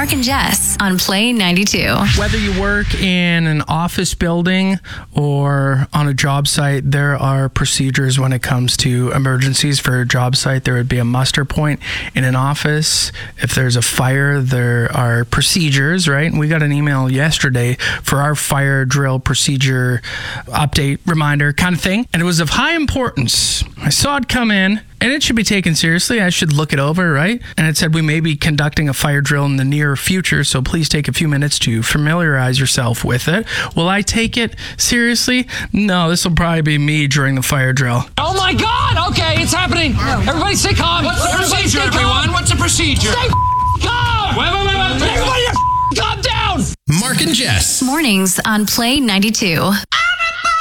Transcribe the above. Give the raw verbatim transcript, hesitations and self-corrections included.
Mark and Jess on Play ninety-two. Whether you work in an office building or on a job site, there are procedures when it comes to emergencies. For a job site, there would be a muster point. In an office, if there's a fire, there are procedures, right? And we got an email yesterday for our fire drill procedure update reminder kind of thing. And it was of high importance. I saw it come in. And it should be taken seriously. I should look it over, right? And it said we may be conducting a fire drill in the near future, so please take a few minutes to familiarize yourself with it. Will I take it seriously? No, this will probably be me during the fire drill. Oh my God! Okay, it's happening. Everybody stay calm. What's the Everybody procedure, everyone? What's the procedure? Stay calm. Wait, wait, wait, wait. Everybody calm down. Mark and Jess. Mornings on Play ninety-two.